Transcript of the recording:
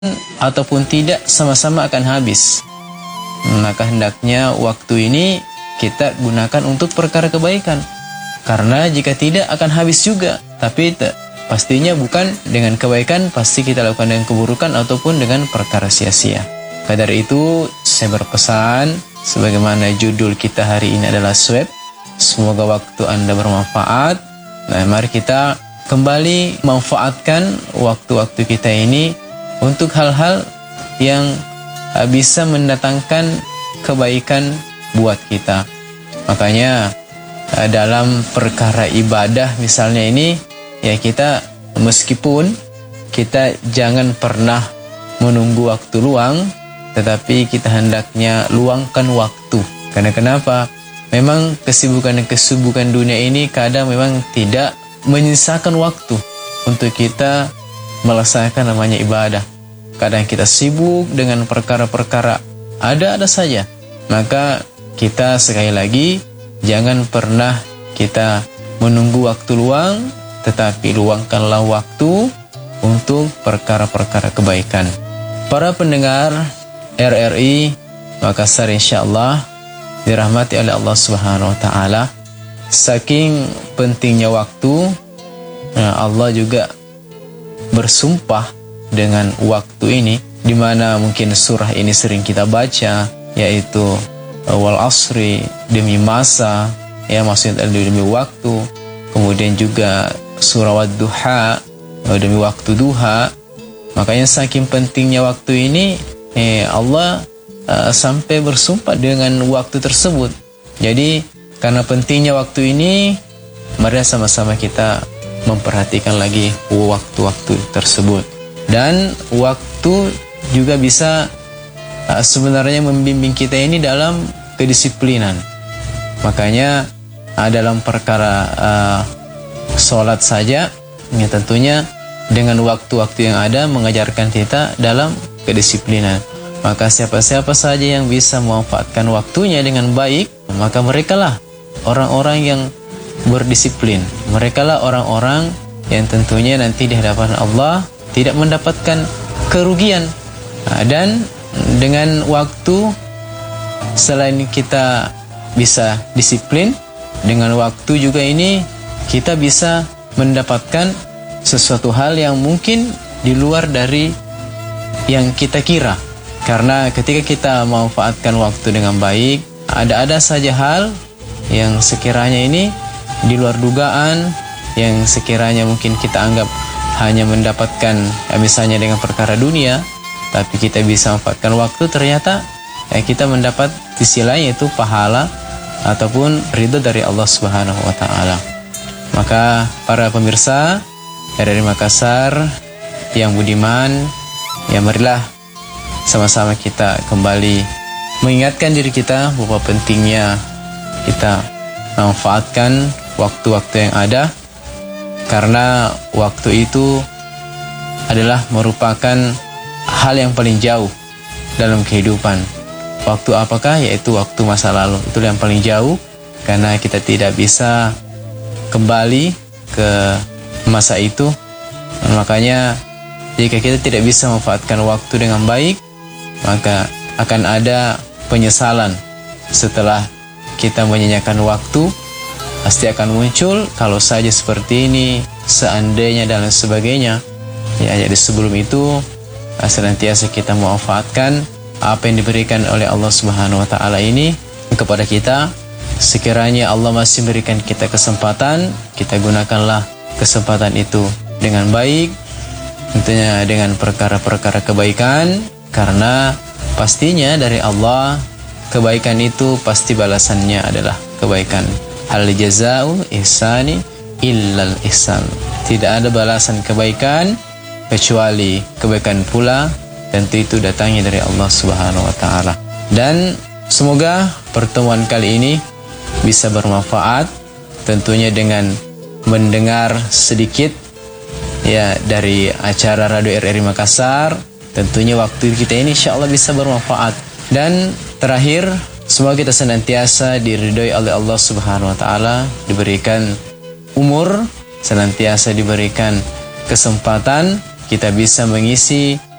ataupun tidak sama-sama akan habis. Maka hendaknya waktu ini kita gunakan untuk perkara kebaikan. Karena jika tidak akan habis juga. Tapi pastinya bukan dengan kebaikan, pasti kita lakukan dengan keburukan ataupun dengan perkara sia-sia. Maka dari itu saya berpesan, sebagaimana judul kita hari ini adalah swab. Semoga waktu Anda bermanfaat. Nah, mari kita kembali manfaatkan waktu-waktu kita ini untuk hal-hal yang bisa mendatangkan kebaikan buat kita. Makanya dalam perkara ibadah misalnya ini, ya kita meskipun kita jangan pernah menunggu waktu luang, tetapi kita hendaknya luangkan waktu. Karena kenapa? Memang kesibukan dunia ini kadang memang tidak menyisakan waktu untuk kita melaksanakan namanya ibadah. Kadang kita sibuk dengan perkara-perkara ada saja. Maka kita sekali lagi jangan pernah kita menunggu waktu luang, tetapi luangkanlah waktu untuk perkara-perkara kebaikan. Para pendengar RRI Makassar, insyaallah dirahmati oleh Allah Subhanahu wa taala. Saking pentingnya waktu, Allah juga bersumpah dengan waktu ini, di mana mungkin surah ini sering kita baca, yaitu wal asri, demi masa, ya maksudnya demi waktu. Kemudian juga surah wad-duha, demi waktu duha. Makanya saking pentingnya waktu ini, Allah sampai bersumpah dengan waktu tersebut. Jadi karena pentingnya waktu ini, mari sama-sama kita memperhatikan lagi waktu-waktu tersebut. Dan waktu juga bisa sebenarnya membimbing kita ini dalam kedisiplinan. Makanya dalam perkara sholat saja, ya tentunya dengan waktu-waktu yang ada mengajarkan kita dalam kedisiplinan. Maka siapa-siapa saja yang bisa memanfaatkan waktunya dengan baik, maka merekalah orang-orang yang berdisiplin. Merekalah orang-orang yang tentunya nanti di hadapan Allah tidak mendapatkan kerugian. Dan dengan waktu, selain kita bisa disiplin, dengan waktu juga ini kita bisa mendapatkan sesuatu hal yang mungkin di luar dari yang kita kira. Karena ketika kita memanfaatkan waktu dengan baik, ada saja hal yang sekiranya ini di luar dugaan, yang sekiranya mungkin kita anggap hanya mendapatkan misalnya dengan perkara dunia, tapi kita bisa manfaatkan waktu, ternyata kita mendapat sisi lain, yaitu pahala ataupun ridho dari Allah Subhanahu wa taala. Maka para pemirsa dari Makassar yang budiman, ya marilah sama-sama kita kembali mengingatkan diri kita bahwa pentingnya kita memanfaatkan waktu-waktu yang ada. Karena waktu itu adalah merupakan hal yang paling jauh dalam kehidupan. Waktu apakah? Yaitu waktu masa lalu. Itu yang paling jauh, karena kita tidak bisa kembali ke masa itu. Makanya jika kita tidak bisa memanfaatkan waktu dengan baik, maka akan ada penyesalan setelah kita menyanyiakan waktu. Pasti akan muncul, kalau saja seperti ini, seandainya dan lain sebagainya. Ya, jadi sebelum itu senantiasa kita memanfaatkan apa yang diberikan oleh Allah Subhanahu wa taala ini kepada kita. Sekiranya Allah masih berikan kita kesempatan, kita gunakanlah kesempatan itu dengan baik, tentunya dengan perkara-perkara kebaikan, karena pastinya dari Allah kebaikan itu pasti balasannya adalah kebaikan. Hal jazau ihsani illal ihsan. Tidak ada balasan kebaikan kecuali kebaikan pula, tentu itu datangnya dari Allah Subhanahu wa taala. Dan semoga pertemuan kali ini bisa bermanfaat, tentunya dengan mendengar sedikit ya dari acara Radio RRI Makassar. Tentunya waktu kita ini insyaallah bisa bermanfaat. Dan terakhir, semoga kita senantiasa diridhoi oleh Allah Subhanahu wa taala, diberikan umur, senantiasa diberikan kesempatan, kita bisa mengisi